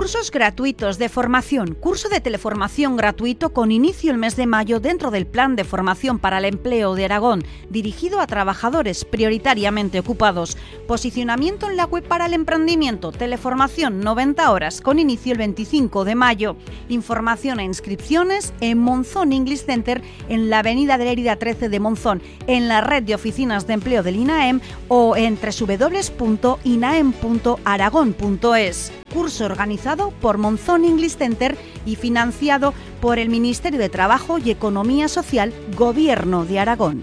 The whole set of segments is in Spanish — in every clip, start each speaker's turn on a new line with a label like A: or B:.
A: Cursos gratuitos de formación. Curso de teleformación gratuito con inicio el mes de mayo dentro del Plan de Formación para el Empleo de Aragón, dirigido a trabajadores prioritariamente ocupados. Posicionamiento en la web para el emprendimiento. Teleformación 90 horas con inicio el 25 de mayo. Información e inscripciones en Monzón English Center en la avenida de Lérida 13 de Monzón, en la red de oficinas de empleo del INAEM o en www.inaem.aragón.es. Curso organizado por Monzón English Center y financiado por el Ministerio de Trabajo y Economía Social, Gobierno de Aragón.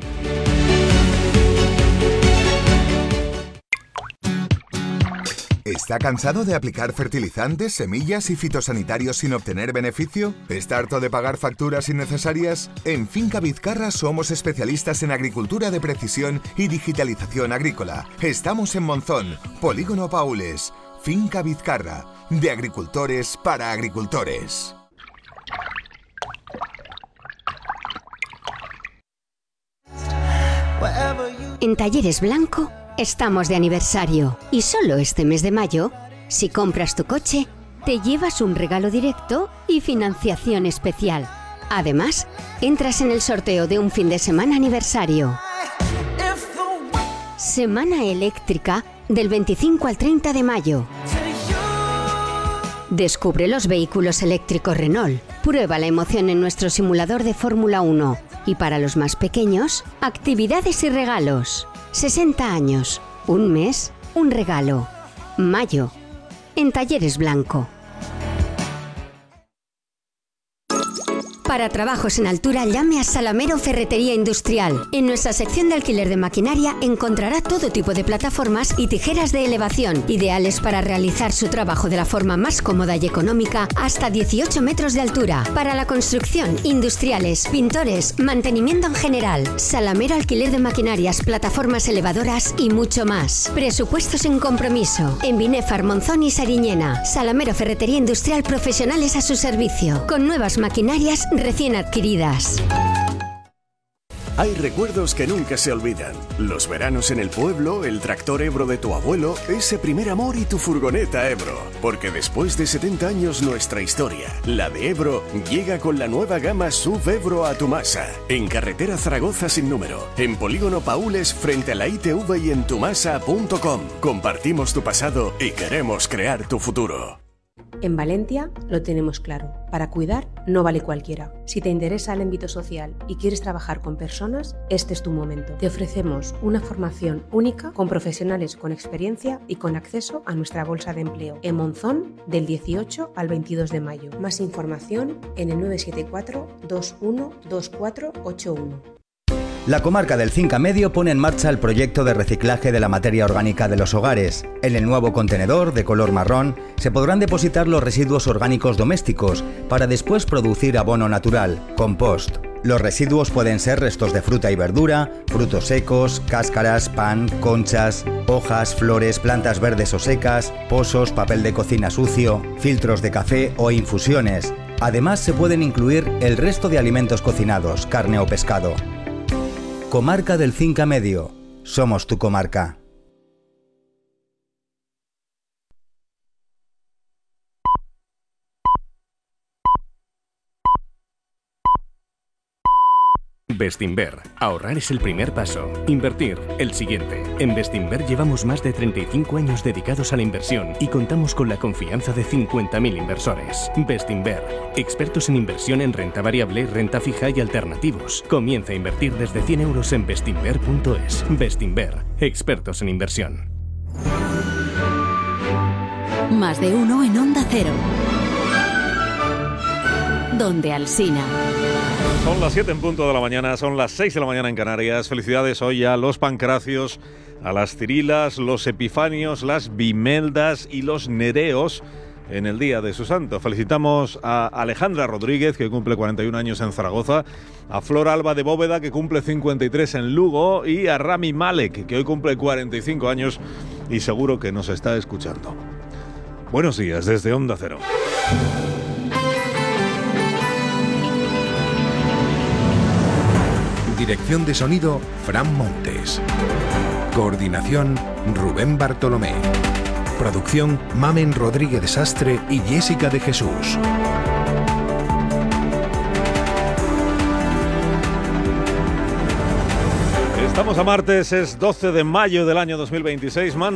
B: ¿Está cansado de aplicar fertilizantes, semillas y fitosanitarios sin obtener beneficio? ¿Está harto de pagar facturas innecesarias? En Finca Vizcarra somos especialistas en agricultura de precisión y digitalización agrícola. Estamos en Monzón, Polígono Paules. Finca Vizcarra, de agricultores para agricultores.
C: En Talleres Blanco estamos de aniversario y solo este mes de mayo, si compras tu coche, te llevas un regalo directo y financiación especial. Además, entras en el sorteo de un fin de semana aniversario. Semana eléctrica del 25 al 30 de mayo. Descubre los vehículos eléctricos Renault. Prueba la emoción en nuestro simulador de Fórmula 1. Y para los más pequeños, actividades y regalos. 60 años, un mes, un regalo. Mayo, en Talleres Blanco. Para trabajos en altura, llame a Salamero Ferretería Industrial. En nuestra sección de alquiler de maquinaria encontrará todo tipo de plataformas y tijeras de elevación, ideales para realizar su trabajo de la forma más cómoda y económica, hasta 18 metros de altura. Para la construcción, industriales, pintores, mantenimiento en general. Salamero Alquiler de Maquinarias, plataformas elevadoras y mucho más. Presupuestos en compromiso. En Binefar, Monzón y Sariñena. Salamero Ferretería Industrial, profesionales a su servicio. Con nuevas maquinarias recién adquiridas.
D: Hay recuerdos que nunca se olvidan. Los veranos en el pueblo, el tractor Ebro de tu abuelo, ese primer amor y tu furgoneta Ebro. Porque después de 70 años nuestra historia, la de Ebro, llega con la nueva gama SUV Ebro a Tumasa. En carretera Zaragoza sin número. En Polígono Paules frente a la ITV y en tumasa.com. Compartimos tu pasado y queremos crear tu futuro.
E: En Valencia lo tenemos claro, para cuidar no vale cualquiera. Si te interesa el ámbito social y quieres trabajar con personas, este es tu momento. Te ofrecemos una formación única con profesionales con experiencia y con acceso a nuestra bolsa de empleo. En Monzón, del 18 al 22 de mayo. Más información en el 974 212481.
F: La comarca del Cinca Medio pone en marcha el proyecto de reciclaje de la materia orgánica de los hogares. En el nuevo contenedor, de color marrón, se podrán depositar los residuos orgánicos domésticos para después producir abono natural, compost. Los residuos pueden ser restos de fruta y verdura, frutos secos, cáscaras, pan, conchas, hojas, flores, plantas verdes o secas, pozos, papel de cocina sucio, filtros de café o infusiones. Además, se pueden incluir el resto de alimentos cocinados, carne o pescado. Comarca del Cinca Medio. Somos tu comarca.
G: Bestinver. Ahorrar es el primer paso. Invertir, el siguiente. En Bestinver llevamos más de 35 años dedicados a la inversión y contamos con la confianza de 50.000 inversores. Bestinver. Expertos en inversión en renta variable, renta fija y alternativos. Comienza a invertir desde 100 euros en bestinver.es. Bestinver. Expertos en inversión.
H: Más de uno en Onda Cero. Donde Alsina.
I: Son las 7 en punto de la mañana, son las 6 de la mañana en Canarias. Felicidades hoy a los Pancracios, a las Cirilas, los Epifanios, las Bimeldas y los Nereos en el día de su santo. Felicitamos a Alejandra Rodríguez, que cumple 41 años en Zaragoza, a Flor Alba de Bóveda, que cumple 53 en Lugo, y a Rami Malek, que hoy cumple 45 años y seguro que nos está escuchando. Buenos días desde Onda Cero.
J: Dirección de sonido, Fran Montes. Coordinación, Rubén Bartolomé. Producción Mamen Rodríguez de Sastre y Jessica de Jesús.
I: Estamos a martes, es 12 de mayo del año 2026.